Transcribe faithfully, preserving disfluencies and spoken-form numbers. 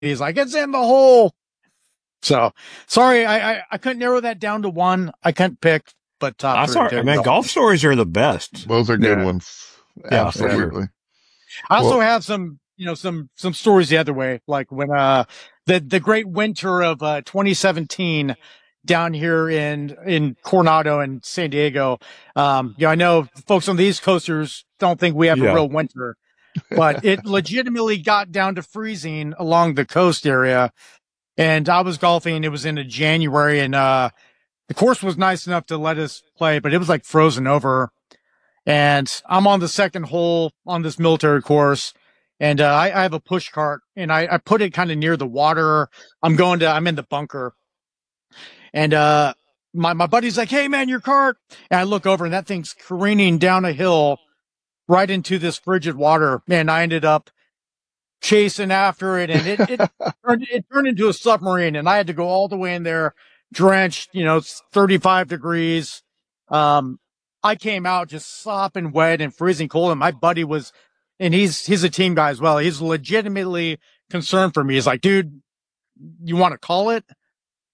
He's like, it's in the hole. So sorry, I, I, I couldn't narrow that down to one. I couldn't pick, but top I'm three. sorry, there you man. go. Golf stories are the best. Those are good Yeah. ones. Yeah. Absolutely. I also Well- have some, you know, some, some stories the other way, like when, uh, the, the great winter of, uh, twenty seventeen down here in, in Coronado and San Diego. Um, you know, I know folks on the East Coasters don't think we have Yeah. a real winter, but it legitimately got down to freezing along the coast area. And I was golfing. It was in a January, and, uh, the course was nice enough to let us play, but it was like frozen over. And I'm on the second hole on this military course. And, uh, I, I have a push cart and I, I put it kind of near the water. I'm going to, I'm in the bunker. And, uh, my, my buddy's like, hey man, your cart. And I look over and that thing's careening down a hill right into this frigid water. Man, I ended up chasing after it and it, it turned, it turned into a submarine and I had to go all the way in there drenched, you know, it's thirty-five degrees. Um, I came out just sopping wet and freezing cold and my buddy was, and he's, he's a team guy as well. He's legitimately concerned for me. He's like, dude, you want to call it?